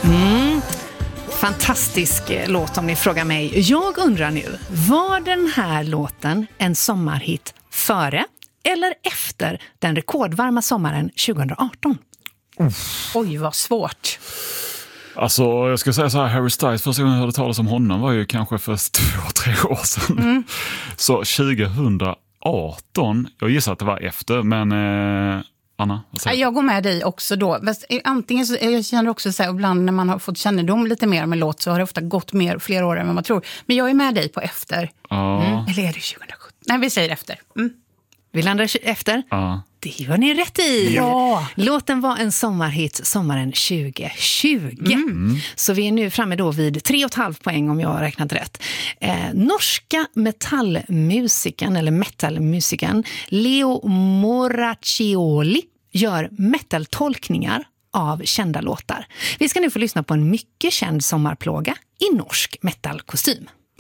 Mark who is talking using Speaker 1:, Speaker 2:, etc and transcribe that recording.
Speaker 1: Fantastisk låt om ni frågar mig. Jag undrar nu, var den här låten en sommarhit före eller efter den rekordvarma sommaren 2018?
Speaker 2: Oj, vad svårt.
Speaker 3: Alltså, jag ska säga så här, Harry Styles, första gången jag hörde talas om honom var ju kanske för 2-3 år sedan. Så 2018, jag gissar att det var efter, men Anna?
Speaker 2: Jag går med dig också då. Antingen så, jag känner också så här, ibland när man har fått kännedom lite mer om en låt så har det ofta gått fler år än vad man tror. Men jag är med dig på efter. Eller är det 2017? Nej, vi säger efter.
Speaker 1: Vi landar efter?
Speaker 3: Ja.
Speaker 1: Det gör ni rätt i.
Speaker 2: Ja.
Speaker 1: Låten var en sommarhit sommaren 2020. Så vi är nu framme då vid 3,5 poäng om jag har räknat rätt. Norska metalmusiken Leo Moracchioli gör metal-tolkningar av kända låtar. Vi ska nu få lyssna på en mycket känd sommarplåga i norsk metalkostym.